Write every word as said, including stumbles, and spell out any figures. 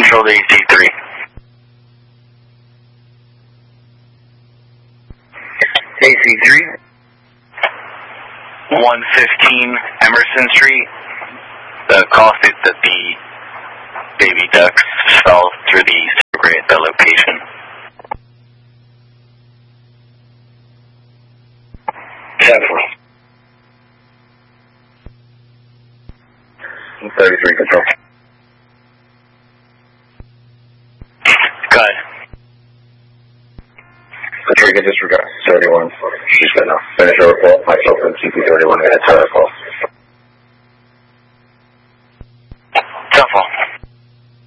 Control to A C three. A C three. one fifteen Emerson Street. The call states that the baby ducks fell through the sewer at the location. Definitely. thirty-three Control. Go ahead. Patricia, disregard thirty-one. She's going to finish her report. Myself and C P thirty-one going to tell her call.